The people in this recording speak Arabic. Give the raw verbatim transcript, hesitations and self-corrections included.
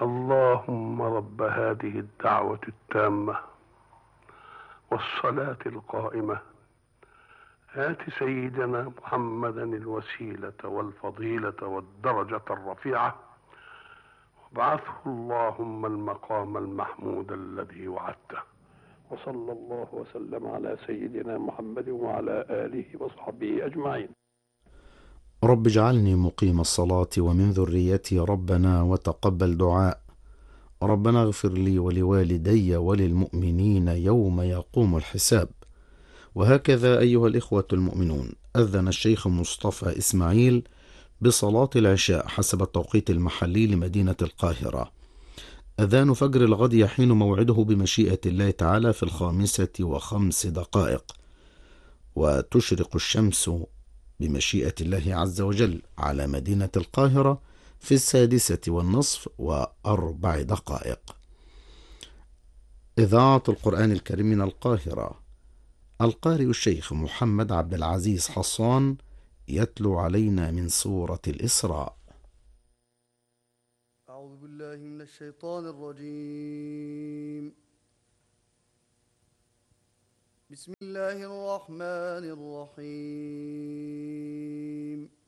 اللهم رب هذه الدعوة التامة والصلاة القائمة آت سيدنا محمدا الوسيلة والفضيلة والدرجة الرفيعة وابعثه اللهم المقام المحمود الذي وعدته. وصلى الله وسلم على سيدنا محمد وعلى آله وصحبه أجمعين. رب اجعلني مقيم الصلاة ومن ذريتي ربنا وتقبل دعاء. ربنا اغفر لي ولوالدي وللمؤمنين يوم يقوم الحساب. وهكذا أيها الإخوة المؤمنون، أذن الشيخ مصطفى إسماعيل بصلاة العشاء حسب التوقيت المحلي لمدينة القاهرة. أذان فجر الغد يحين موعده بمشيئة الله تعالى في الخامسة وخمس دقائق، وتشرق الشمس بمشيئة الله عز وجل على مدينة القاهرة في السادسة والنصف وأربع دقائق. إذاعة القرآن الكريم من القاهرة، القارئ الشيخ محمد عبد العزيز حصان يتلو علينا من سورة الإسراء. أعوذ بالله من الشيطان الرجيم. بسم الله الرحمن الرحيم.